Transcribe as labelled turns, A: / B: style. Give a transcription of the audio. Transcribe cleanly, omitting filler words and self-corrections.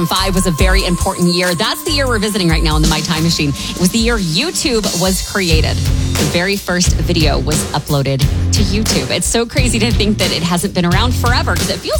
A: 2005 was a very important year. That's the year we're visiting right now in the My Time Machine. It was the year YouTube was created. The very first video was uploaded to YouTube. It's so crazy to think that it hasn't been around forever because it feels